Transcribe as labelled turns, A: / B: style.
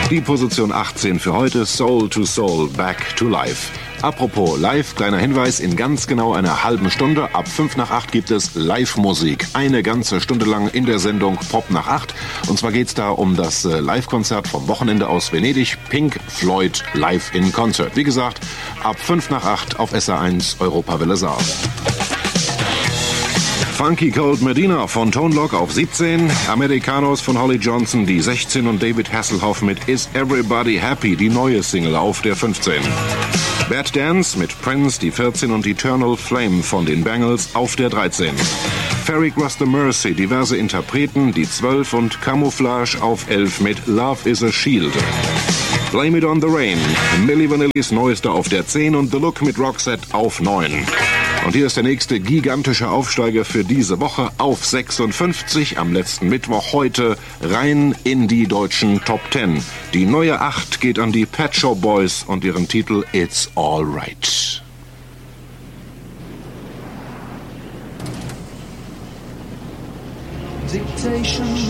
A: Die Position 18 für heute, Soul to Soul, Back to Life. Apropos live, kleiner Hinweis, in ganz genau einer halben Stunde, ab 7:55 gibt es Live-Musik. Eine ganze Stunde lang in der Sendung Pop nach 8. Und zwar geht's da um das Live-Konzert vom Wochenende aus Venedig, Pink Floyd Live in Concert. Wie gesagt, ab 7:55 auf SR1 Europawelle Saar. Funky Cold Medina von Tone Loc auf 17, Americanos von Holly Johnson die 16 und David Hasselhoff mit Is Everybody Happy, die neue Single auf der 15. Bad Dance mit Prince die 14 und Eternal Flame von den Bangles auf der 13. Ferry Cross the Mercy, diverse Interpreten, die 12 und Camouflage auf 11 mit Love is a Shield. Blame It on the Rain, Milli Vanillis neueste auf der 10 und The Look mit Roxette auf 9. Und hier ist der nächste gigantische Aufsteiger für diese Woche auf 56 am letzten Mittwoch heute rein in die deutschen Top 10. Die neue 8 geht an die Pet Shop Boys und ihren Titel It's Alright.
B: Dictation.